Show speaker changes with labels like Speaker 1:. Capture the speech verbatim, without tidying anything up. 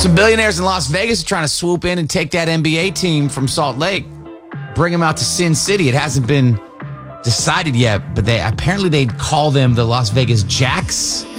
Speaker 1: Some billionaires in Las Vegas are trying to swoop in and take that N B A team from Salt Lake, bring them out to Sin City. It hasn't been decided yet, but they apparently they'd call them the Las Vegas Jacks.